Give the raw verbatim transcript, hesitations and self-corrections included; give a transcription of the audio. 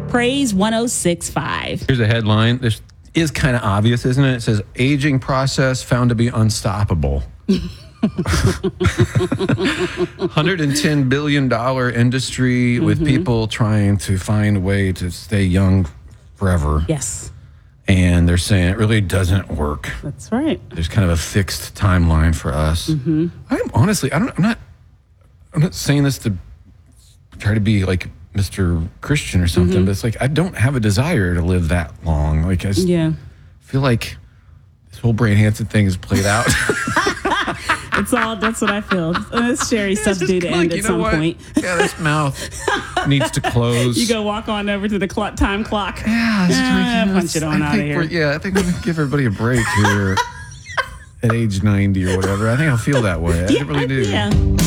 Praise one oh six point five. Here's a headline. This is kind of obvious, isn't it? It says, aging process found to be unstoppable. one hundred ten billion dollars industry mm-hmm. with people trying to find a way to stay young forever. Yes. And they're saying it really doesn't work. That's right. There's kind of a fixed timeline for us. Mm-hmm. I'm honestly, I don't, I'm not, I'm not saying this to try to be like Mister Christian or something, mm-hmm. but it's like, I don't have a desire to live that long. Like, I just yeah. feel like this whole Brian Hansen thing is played out. It's all, that's what I feel. This Sherry stuff's due to end like, at some what? point. Yeah, this mouth needs to close. You go walk on over to the clock, time clock. Yeah, it's yeah like, you know, punch it on out of here. Yeah, I think I'm going to give everybody a break here at age ninety or whatever. I think I'll feel that way. I yeah, really do. Yeah.